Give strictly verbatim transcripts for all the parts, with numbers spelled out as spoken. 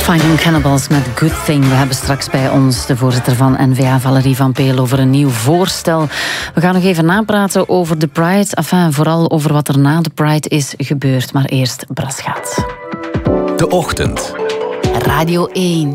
Fine Cannibals met Good Thing. We hebben straks bij ons de voorzitter van N V A, Valerie van Peel, over een nieuw voorstel. We gaan nog even napraten over de Pride. Enfin, vooral over wat er na de Pride is gebeurd. Maar eerst Braschaat. De Ochtend. Radio één.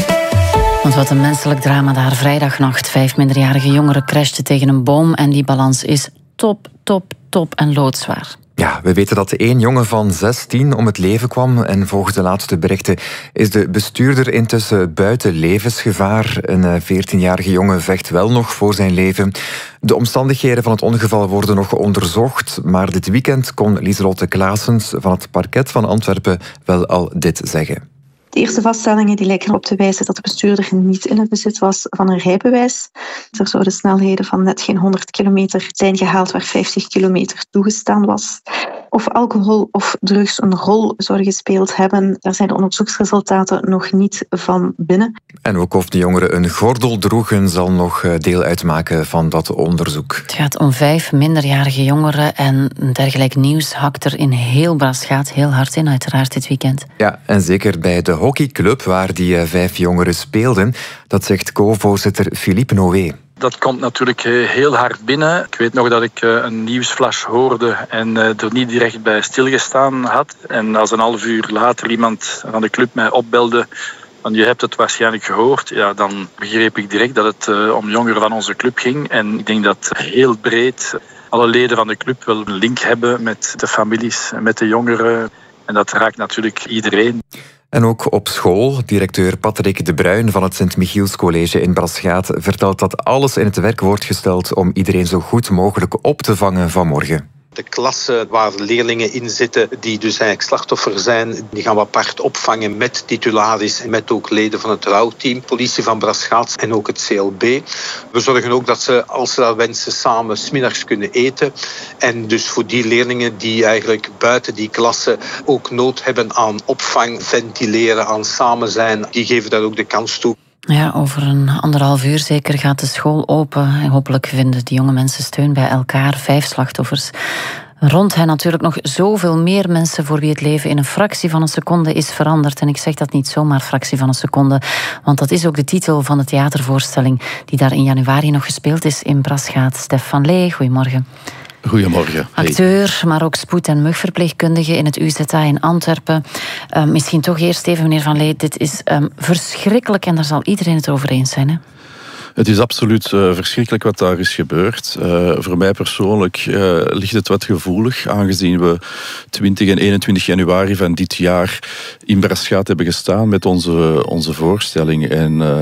Want wat een menselijk drama daar. Vrijdagnacht. Vijf minderjarige jongeren crashten tegen een boom. En die balans is top, top, top en loodzwaar. Ja, we weten dat één jongen van zestien om het leven kwam en volgens de laatste berichten is de bestuurder intussen buiten levensgevaar. Een veertienjarige jongen vecht wel nog voor zijn leven. De omstandigheden van het ongeval worden nog onderzocht, maar dit weekend kon Lieselotte Claessens van het parket van Antwerpen wel al dit zeggen. De eerste vaststellingen die lijken erop te wijzen dat de bestuurder niet in het bezit was van een rijbewijs. Er zouden snelheden van net geen honderd kilometer zijn gehaald waar vijftig kilometer toegestaan was. Of alcohol of drugs een rol zouden gespeeld hebben, daar zijn de onderzoeksresultaten nog niet van binnen. En ook of de jongeren een gordel droegen zal nog deel uitmaken van dat onderzoek. Het gaat om vijf minderjarige jongeren en dergelijk nieuws hakt er in heel Braschaat heel hard in, uiteraard dit weekend. Ja, en zeker bij de hockeyclub waar die vijf jongeren speelden. Dat zegt co-voorzitter Philippe Noé. Dat komt natuurlijk heel hard binnen. Ik weet nog dat ik een nieuwsflash hoorde en er niet direct bij stilgestaan had. En als een half uur later iemand van de club mij opbelde van je hebt het waarschijnlijk gehoord, ja, dan begreep ik direct dat het om jongeren van onze club ging. En ik denk dat heel breed alle leden van de club wel een link hebben met de families, met de jongeren. En dat raakt natuurlijk iedereen. En ook op school, directeur Patrick de Bruin van het Sint-Michiels College in Braschaat vertelt dat alles in het werk wordt gesteld om iedereen zo goed mogelijk op te vangen vanmorgen. De klassen waar leerlingen in zitten die dus eigenlijk slachtoffer zijn, die gaan we apart opvangen met titularis en met ook leden van het rouwteam, politie van Braschaat en ook het C L B. We zorgen ook dat ze, als ze dat wensen, samen 's middags kunnen eten. En dus voor die leerlingen die eigenlijk buiten die klassen ook nood hebben aan opvang, ventileren, aan samen zijn, die geven daar ook de kans toe. Ja, over een anderhalf uur zeker gaat de school open. En hopelijk vinden die jonge mensen steun bij elkaar. Vijf slachtoffers. Rond hen natuurlijk nog zoveel meer mensen voor wie het leven in een fractie van een seconde is veranderd. En ik zeg dat niet zomaar fractie van een seconde, want dat is ook de titel van de theatervoorstelling die daar in januari nog gespeeld is in Braschaat. Stef van Lee, goedemorgen. Goedemorgen. Acteur, maar ook spoed- en mugverpleegkundige in het U Z A in Antwerpen. Uh, misschien toch eerst even, meneer Van Lee, dit is um, verschrikkelijk en daar zal iedereen het over eens zijn, hè? Het is absoluut uh, verschrikkelijk wat daar is gebeurd. Uh, voor mij persoonlijk uh, ligt het wat gevoelig, aangezien we twintig en eenentwintig januari van dit jaar in Braschaat hebben gestaan met onze, onze voorstelling. En uh,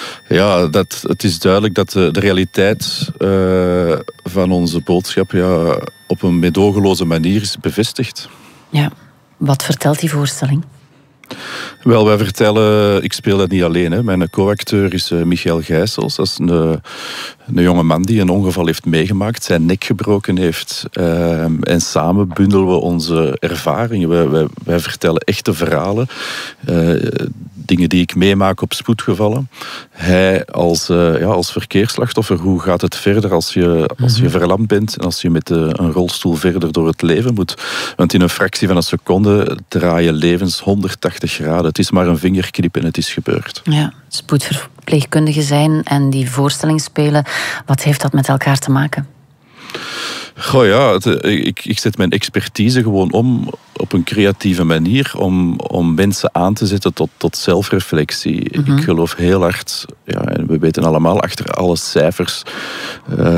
ja, dat, het is duidelijk dat de, de realiteit uh, van onze boodschap ja, op een meedogenloze manier is bevestigd. Ja, wat vertelt die voorstelling? Wel, wij vertellen, ik speel dat niet alleen. Hè. Mijn co-acteur is uh, Michael Gijsels. Dat is een, een jonge man die een ongeval heeft meegemaakt, zijn nek gebroken heeft. Uh, en samen bundelen we onze ervaringen. Wij, wij, wij vertellen echte verhalen. Uh, dingen die ik meemaak op spoedgevallen. Hij als, uh, ja, als verkeersslachtoffer, hoe gaat het verder als je, als je verlamd bent en als je met uh, een rolstoel verder door het leven moet. Want in een fractie van een seconde draaien levens honderdtachtig graden. Het is maar een vingerknip en het is gebeurd. Ja, spoedverpleegkundige zijn en die voorstelling spelen, wat heeft dat met elkaar te maken? Goh ja, het, ik, ik zet mijn expertise gewoon om op een creatieve manier om, om mensen aan te zetten tot, tot zelfreflectie. Mm-hmm. Ik geloof heel hard, ja, en we weten allemaal, achter alle cijfers uh,